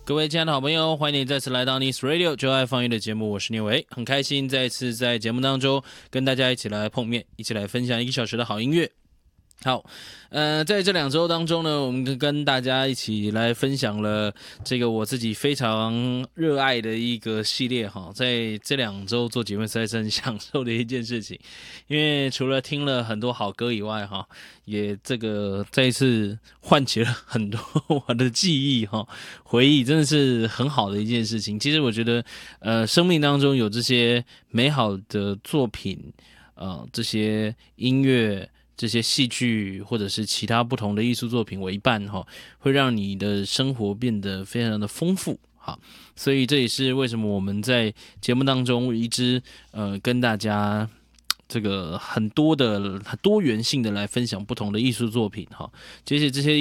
各位亲爱的好朋友，欢迎你再次来到 Nice Radio 就爱放音的节目，我是聂维，很开心再次在节目当中跟大家一起来碰面，一起来分享1个小时的好音乐。好，在这2周当中呢，我们跟大家一起来分享了这个我自己非常热爱的一个系列哈，在这2周做节目实在是很享受的一件事情，因为除了听了很多好歌以外哈，也这个再一次唤起了很多我的记忆哈，回忆真的是很好的一件事情。其实我觉得，生命当中有这些美好的作品，这些音乐。这些戏剧或者是其他不同的艺术作品为伴哈，会让你的生活变得非常的丰富。好，所以这也是为什么我们在节目当中一直跟大家这个很多元性的来分享不同的艺术作品哈。这些